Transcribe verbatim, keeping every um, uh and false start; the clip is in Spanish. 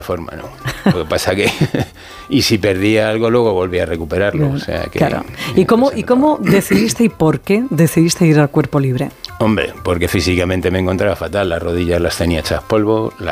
forma, ¿no? Lo que pasa que y si perdía algo luego volvía a recuperarlo, o sea que claro. ¿Y cómo y cómo decidiste y por qué decidiste ir al cuerpo libre? Hombre, porque físicamente me encontraba fatal, las rodillas las tenía hechas polvo, las